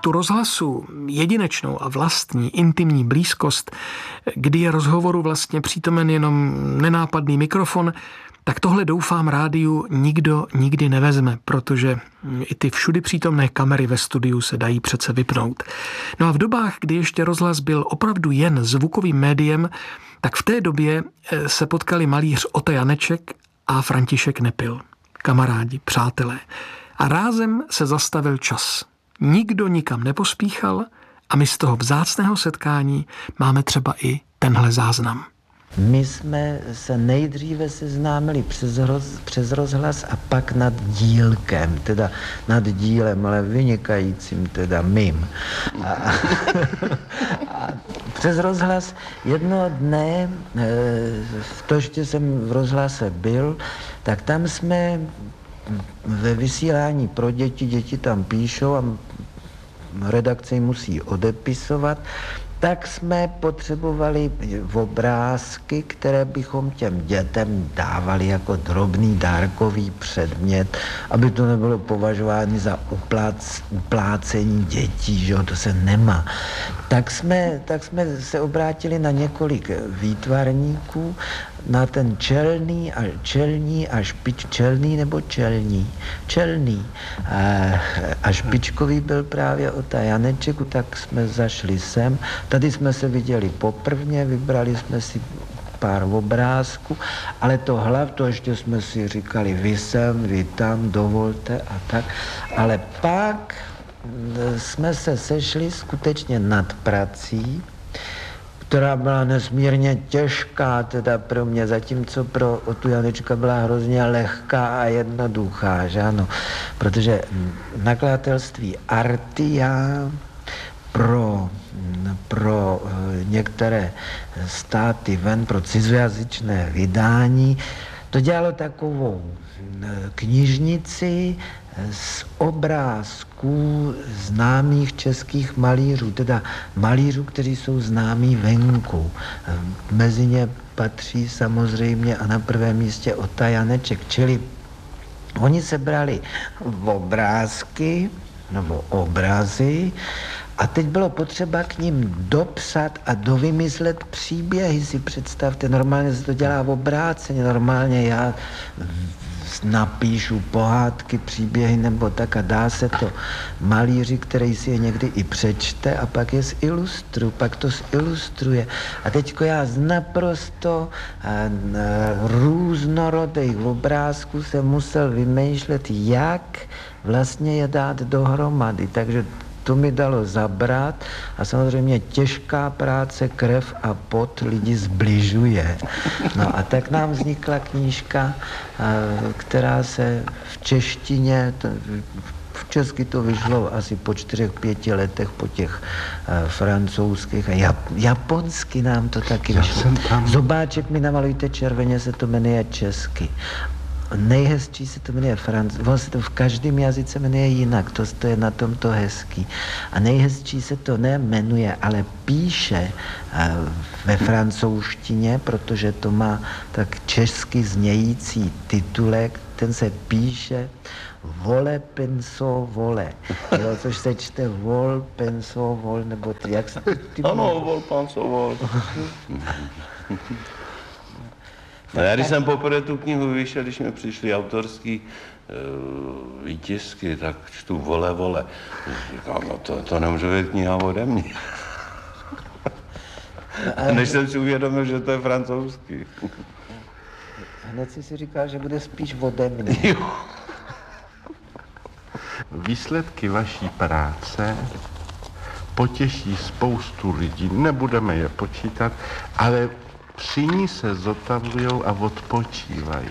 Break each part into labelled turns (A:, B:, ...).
A: tu rozhlasu jedinečnou a vlastní intimní blízkost, kdy je rozhovoru vlastně přítomen jenom nenápadný mikrofon, tak tohle doufám rádiu nikdo nikdy nevezme, protože i ty všudy přítomné kamery ve studiu se dají přece vypnout. No a v dobách, kdy ještě rozhlas byl opravdu jen zvukovým médiem, tak v té době se potkali malíř Ota Janeček a František Nepil. Kamarádi, přátelé. A rázem se zastavil čas. Nikdo nikam nepospíchal a my z toho vzácného setkání máme třeba i tenhle záznam.
B: My jsme se nejdříve seznámili přes rozhlas a pak nad dílkem, teda nad dílem, ale vynikajícím, teda mým. A přes rozhlas jednoho dne, to ještě jsem v rozhlase byl, tak tam jsme ve vysílání pro děti tam píšou a redakce jim musí odepisovat, tak jsme potřebovali obrázky, které bychom těm dětem dávali jako drobný dárkový předmět, aby to nebylo považováno za uplácení dětí, že to se nemá. Tak jsme se obrátili na několik výtvarníků, na ten čelný a špičkový byl právě Ota Janeček, tak jsme zašli sem. Tady jsme se viděli poprvně, vybrali jsme si pár obrázků, ale to ještě jsme si říkali, vy sem, vy tam, dovolte a tak. Ale pak jsme se sešli skutečně nad prací, která byla nesmírně těžká teda pro mě, zatímco pro Otu Janečka byla hrozně lehká a jednoduchá, že ano? Protože nakladatelství Artia pro některé státy ven, pro cizojazyčné vydání, to dělalo takovou knižnici z obrázků známých českých malířů, teda malířů, kteří jsou známí venku. Mezi ně patří samozřejmě a na prvém místě Ota Janeček, čili oni se brali obrázky nebo obrazy a teď bylo potřeba k ním dopsat a dovymyslet příběhy, si představte. Normálně se to dělá v obráceně, normálně já napíšu pohádky, příběhy nebo tak a dá se to malíři, který si je někdy i přečte a pak je pak to zilustruje. A teďko já z naprosto různorodých obrázků jsem musel vymýšlet, jak vlastně je dát dohromady. Takže to mi dalo zabrat a samozřejmě těžká práce, krev a pot lidi zbližuje. No a tak nám vznikla knížka, která se v češtině, v česky to vyšlo asi po 4-5 letech po těch francouzských a japonsky nám to taky vyšlo. Zobáček mi namalujte červeně, se to jmenuje česky. Nejhezčí se to jmenuje ono se to v každém jazyce jmenuje jinak, to je na tomto hezký. A nejhezčí se to nejmenuje, ale píše ve francouzštině, protože to má tak česky znějící titulek, ten se píše Vole, penso, vole. Jo, což se čte vol, penso, vol, nebo jak se ty...
C: Ano, vol, penso, vol. Já když jsem poprvé tu knihu vyšel, když mi přišly autorský výtisky, tak čtu vole, vole. Říkám, no to nemůže být kniha ode mě. Než jsem si uvědomil, že to je francouzský.
B: Hned si říkal, že bude spíš ode mě.
D: Výsledky vaší práce potěší spoustu lidí, nebudeme je počítat, ale při ní se zotavujou a odpočívají.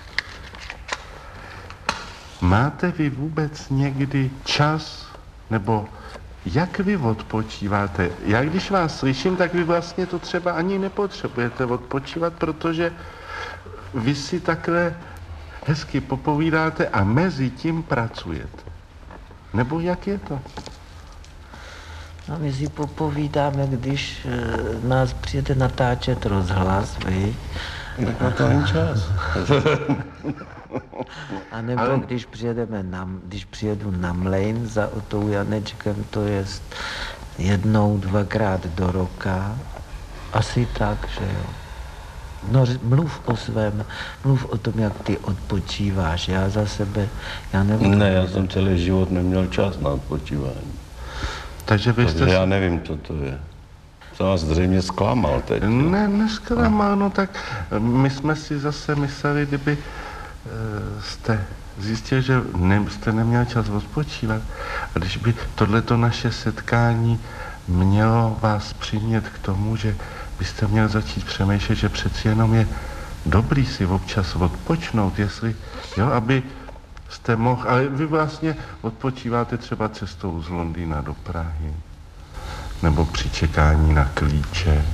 D: Máte vy vůbec někdy čas, nebo jak vy odpočíváte? Já když vás slyším, tak vy vlastně to třeba ani nepotřebujete odpočívat, protože vy si takhle hezky popovídáte a mezi tím pracujete. Nebo jak je to?
B: No, my si popovídáme, když nás přijete natáčet rozhlas, vy.
C: Tak na to není čas.
B: A nebo když přijedu na Mlejn za Otou Janečkem, to je jednou, dvakrát do roka, asi tak, že jo. No, mluv o tom, jak ty odpočíváš. Já za sebe, já nevím.
C: Ne, já jsem celý život neměl čas na odpočívání.
D: Takže
C: já nevím, co to je. Jsem vás zřejmě zklamal teď.
D: Ne, nesklamal, no tak my jsme si zase mysleli, kdyby jste zjistil, že jste neměl čas odpočívat. A když by tohleto naše setkání mělo vás přimět k tomu, že byste měl začít přemýšlet, že přeci jenom je dobrý si občas odpočnout, jestli, jo, aby jste mohl, ale vy vlastně odpočíváte třeba cestou z Londýna do Prahy, nebo při čekání na klíče.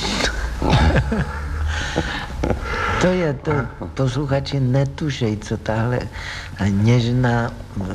B: To je to, posluchači netušej, co tahle něžná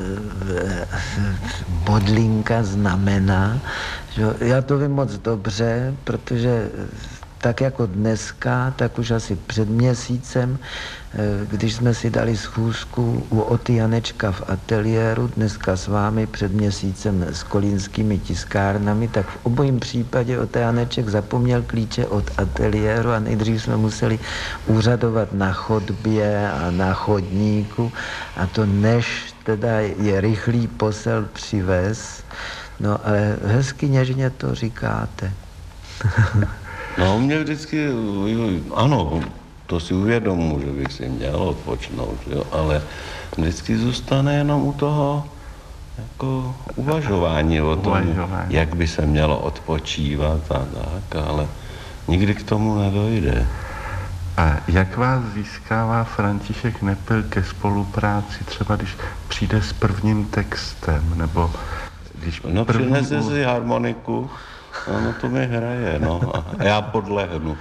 B: bodlinka znamená. Že já to vím moc dobře, protože tak jako dneska, tak už asi před měsícem, když jsme si dali schůzku u Oty Janečka v ateliéru, dneska s vámi před měsícem s kolínskými tiskárnami, tak v obojím případě Ota Janeček zapomněl klíče od ateliéru a nejdřív jsme museli úřadovat na chodbě a na chodníku a to než teda je rychlý posel přivez. No ale hezky něžně to říkáte.
C: No, mě vždycky, ano, to si uvědomuji, že bych si měl odpočnout, jo, ale vždycky zůstane jenom u toho jako uvažování o tom, jak by se mělo odpočívat a tak, ale nikdy k tomu nedojde.
D: A jak vás získává František Nepil ke spolupráci, třeba když přijde s prvním textem, nebo když
C: no přinese si harmoniku, no to mi hraje, no, a já podlehnu.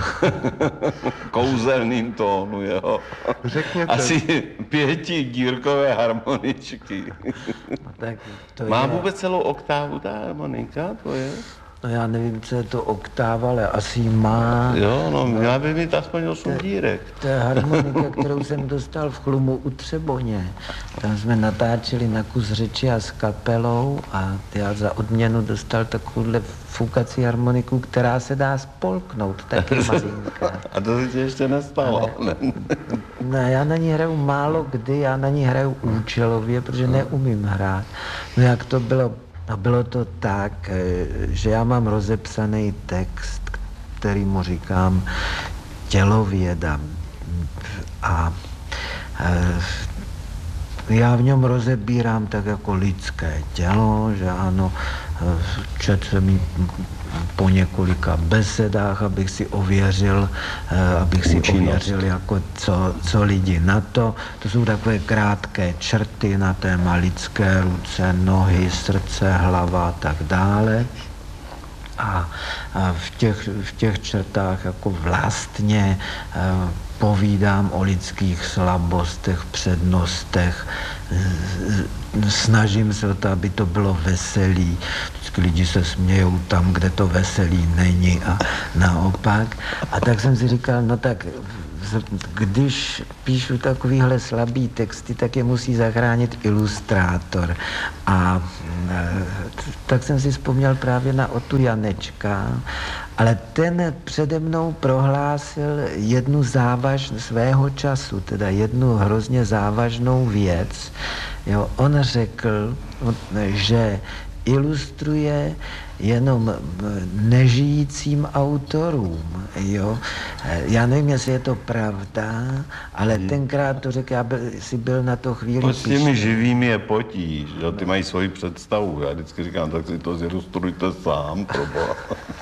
C: Kouzelným tónu, jo.
D: Řekněte.
C: Asi 5dírkové harmoničky.
B: No, tak to
C: má
B: je...
C: vůbec celou oktávu ta harmonika, to je?
B: No já nevím, co je to oktáva, ale asi má.
C: Jo, no měla by mít aspoň 8 dírek.
B: To je harmonika, kterou jsem dostal v Chlumu u Třeboně. Tam jsme natáčeli na kus řeči a s kapelou a já za odměnu dostal takovouhle foukací harmoniku, která se dá spolknout, taky malinká.
C: A to se ti ještě nestalo,
B: Ne, já na ní hraju málo kdy, já na ní hraju účelově, protože neumím hrát. No jak to bylo? No bylo to tak, že já mám rozepsaný text, který mu říkám tělověda. A já v něm rozebírám tak jako lidské tělo, že ano, četl jsem ji po několika besedách, abych si ověřil jako co lidi na to. To jsou takové krátké črty na téma lidské ruce, nohy, srdce, hlava a tak dále. A v těch črtách jako vlastně povídám o lidských slabostech, přednostech, snažím se o to, aby to bylo veselý. Vždycky lidi se smějou tam, kde to veselý není a naopak. A tak jsem si říkal, no tak když píšu takovýhle slabý texty, tak je musí zachránit ilustrátor. A tak jsem si vzpomněl právě na Otu Janečka, ale ten přede mnou prohlásil jednu svého času, teda jednu hrozně závažnou věc. Jo, on řekl, že ilustruje jenom nežijícím autorům, jo. Já nevím, jestli je to pravda, ale tenkrát to řekl, já si byl na to chvíli
C: s těmi živými je potíž, jo, ty mají svoji představu, já vždycky říkám, tak si to zilustrujte sám, proboha.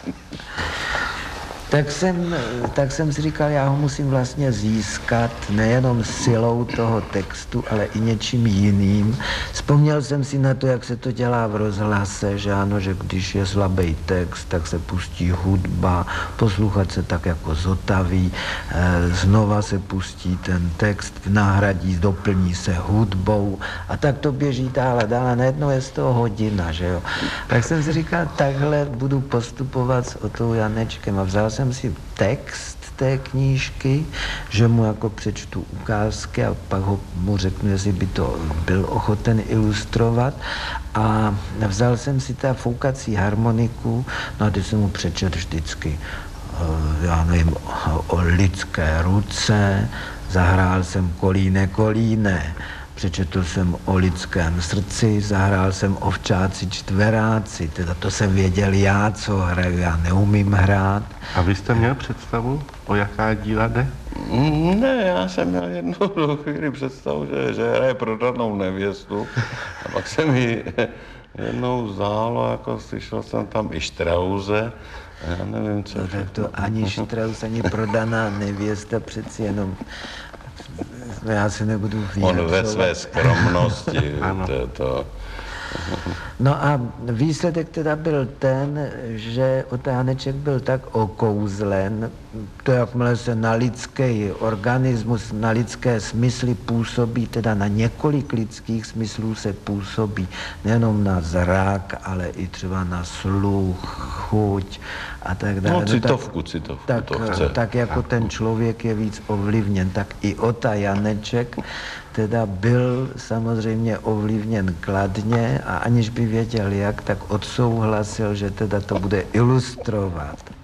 B: Tak jsem si říkal, já ho musím vlastně získat nejenom silou toho textu, ale i něčím jiným. Vzpomněl jsem si na to, jak se to dělá v rozhlase, že ano, že když je slabý text, tak se pustí hudba, posluchač se tak jako zotaví, znova se pustí ten text, nahradí, doplní se hudbou a tak to běží dál a najednou je z toho hodina, že jo. Tak jsem si říkal, takhle budu postupovat s Otou Janečkem a vzal jsem si text té knížky, že mu jako přečtu ukázky a pak mu řeknu, jestli by to byl ochoten ilustrovat. A vzal jsem si ta foukací harmoniku, no a teď jsem mu přečet vždycky, já nevím, o lidské ruce, zahrál jsem kolíne, kolíne. Přečetl jsem o lidském srdci, zahrál jsem ovčáci čtveráci, teda to jsem věděl já, co hraju, já neumím hrát.
D: A vy jste měl představu, o jaká díla jde?
C: Ne, já jsem měl jednu chvíli představu, že hraje prodatnou nevěstu. A pak se mi jednou zdálo, jako slyšel jsem tam i Štrauze. Já nevím, co.
B: No, tak to ani Štraus, ani prodaná nevěsta, přeci jenom já se nebudu vyjadřovat.
C: On ve své skromnosti, to.
B: No a výsledek teda byl ten, že Otáneček byl tak okouzlen, to jakmile se na lidský organismus, na lidské smysly působí, teda na několik lidských smyslů se působí, nejenom na zrak, ale i třeba na sluch, chuť a tak dále.
C: No citovku to chce.
B: Tak jako ten člověk je víc ovlivněn, tak i Ota Janeček teda byl samozřejmě ovlivněn kladně a aniž by věděl jak, tak odsouhlasil, že teda to bude ilustrovat.